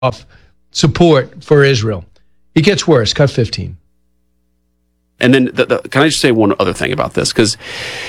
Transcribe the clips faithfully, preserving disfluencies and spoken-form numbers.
off support for Israel. It gets worse. Cut fifteen. And then, the, the, can I just say one other thing about this? Because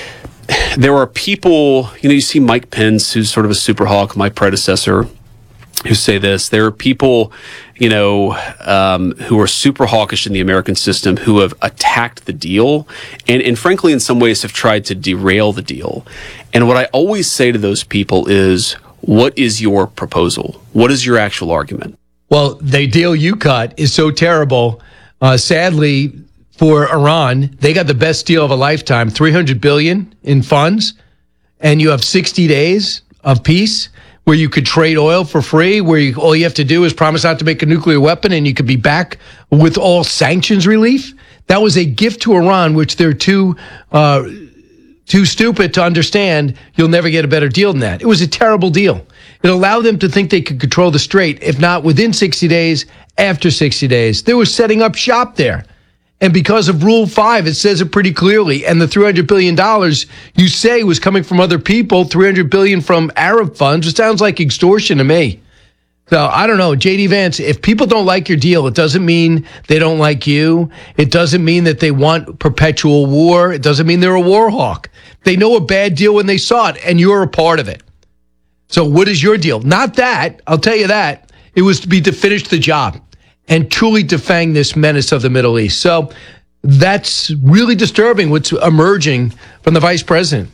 there are people, you know, you see Mike Pence, who's sort of a super hawk, my predecessor, who say this. There are people, you know, um, who are super hawkish in the American system who have attacked the deal and, and frankly, in some ways have tried to derail the deal. And what I always say to those people is, what is your proposal? What is your actual argument? Well, the deal you cut is so terrible. Uh, sadly, for Iran, they got the best deal of a lifetime, three hundred billion dollars in funds, and you have sixty days of peace where you could trade oil for free, where you, all you have to do is promise not to make a nuclear weapon, and you could be back with all sanctions relief. That was a gift to Iran, which they're too uh, too stupid to understand. You'll never get a better deal than that. It was a terrible deal. It allowed them to think they could control the strait, if not within sixty days, after sixty days. They were setting up shop there. And because of Rule five, it says it pretty clearly. And the three hundred billion dollars you say was coming from other people, three hundred billion dollars from Arab funds, it sounds like extortion to me. So I don't know, J D Vance, if people don't like your deal, it doesn't mean they don't like you. It doesn't mean that they want perpetual war. It doesn't mean they're a war hawk. They know a bad deal when they saw it, and you're a part of it. So what is your deal? Not that, I'll tell you that. It was to be to finish the job and truly defang this menace of the Middle East. So that's really disturbing what's emerging from the vice president.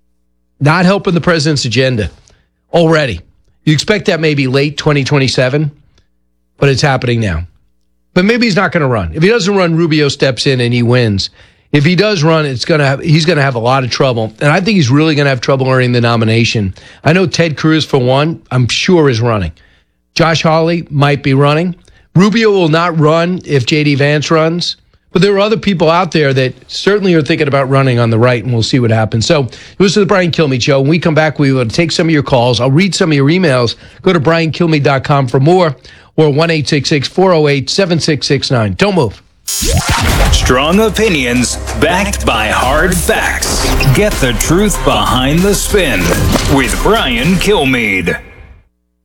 Not helping the president's agenda already. You expect that maybe late twenty twenty-seven, but it's happening now. But maybe he's not going to run. If he doesn't run, Rubio steps in and he wins. If he does run, it's going to have, he's going to have a lot of trouble. And I think he's really going to have trouble earning the nomination. I know Ted Cruz, for one, I'm sure is running. Josh Hawley might be running. Rubio will not run if J D Vance runs, but there are other people out there that certainly are thinking about running on the right, and we'll see what happens. So it was the Brian Kilmeade Show. When we come back, we will take some of your calls. I'll read some of your emails. Go to brian kilmeade dot com for more, or one eight six six, four oh eight, seven six six nine. Don't move. Strong opinions backed by hard facts. Get the truth behind the spin with Brian Kilmeade.